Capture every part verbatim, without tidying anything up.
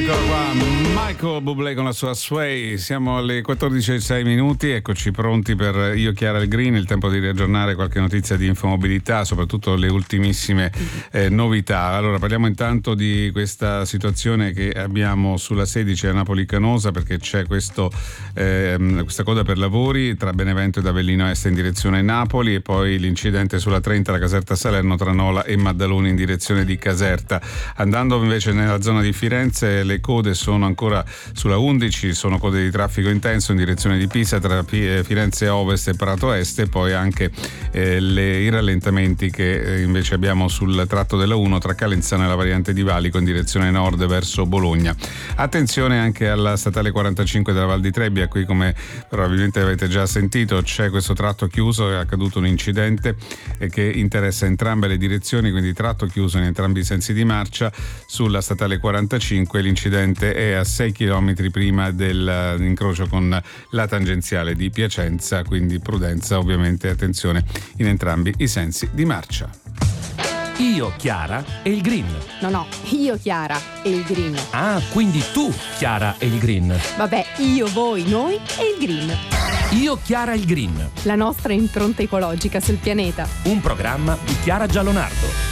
Eccolo qua, Michael Bublé con la sua Sway. Siamo alle quattordici e sei minuti, eccoci pronti per Io, Chiara e il Green, il tempo di riaggiornare qualche notizia di infomobilità, soprattutto le ultimissime eh, novità. Allora parliamo intanto di questa situazione che abbiamo sulla sedici a Napoli Canosa, perché c'è questo, eh, questa coda per lavori tra Benevento ed Avellino Est in direzione Napoli, e poi l'incidente sulla trenta, la Caserta Salerno tra Nola e Maddaloni in direzione di Caserta. Andando invece nella zona di Firenze, le code sono ancora sulla undici, sono code di traffico intenso in direzione di Pisa tra Firenze Ovest e Prato Est, e poi anche eh, le, i rallentamenti che eh, invece abbiamo sul tratto della uno tra Calenzano e la variante di Valico in direzione nord verso Bologna. Attenzione anche alla statale quarantacinque della Val di Trebbia, qui come probabilmente avete già sentito c'è questo tratto chiuso, è accaduto un incidente eh, che interessa entrambe le direzioni, quindi tratto chiuso in entrambi i sensi di marcia sulla statale quarantacinque. L'incidente è a sei chilometri prima dell'incrocio con la tangenziale di Piacenza, quindi prudenza, ovviamente attenzione in entrambi i sensi di marcia. Io, Chiara e il Green. No, no, io, Chiara e il Green. Ah, quindi tu, Chiara e il Green. Vabbè, io, voi, noi e il Green. Io, Chiara e il Green. La nostra impronta ecologica sul pianeta. Un programma di Chiara Giallonardo.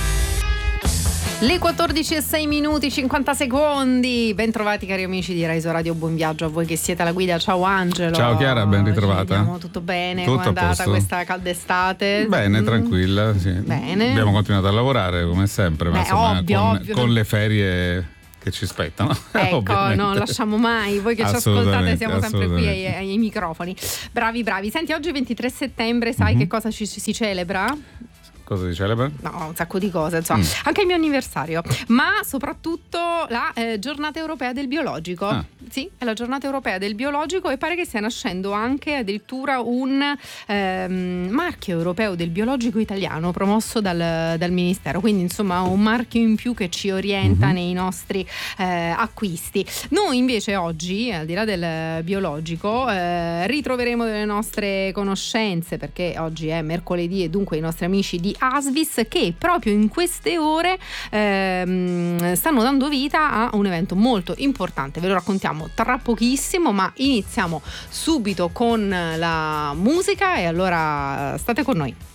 Le quattordici e sei minuti cinquanta secondi. Ben trovati cari amici di Rai Radio, buon viaggio a voi che siete alla guida. Ciao Angelo. Ciao Chiara, ben ritrovata. Andiamo, tutto bene? Tutto Com'è andata questa calda estate? Bene, mm. tranquilla, sì. Bene. Abbiamo continuato a lavorare come sempre, ma Beh, insomma ovvio, con, ovvio. con le ferie che ci spettano. Ecco, ovviamente. non lasciamo mai, voi che ci ascoltate siamo sempre qui ai, ai microfoni. Bravi, bravi. Senti, oggi ventitré settembre, sai mm-hmm. che cosa ci, si celebra? Cosa si celebra? No, un sacco di cose, insomma. Mm. Anche il mio anniversario, ma soprattutto la eh, giornata europea del biologico. Ah. Sì, è la giornata europea del biologico, e pare che stia nascendo anche addirittura un ehm, marchio europeo del biologico italiano promosso dal, dal Ministero, quindi insomma un marchio in più che ci orienta mm-hmm. nei nostri eh, acquisti. Noi invece oggi, al di là del biologico, eh, ritroveremo delle nostre conoscenze, perché oggi è mercoledì e dunque i nostri amici di Asvis, che proprio in queste ore ehm, stanno dando vita a un evento molto importante. Ve lo raccontiamo tra pochissimo, ma iniziamo subito con la musica, e allora state con noi.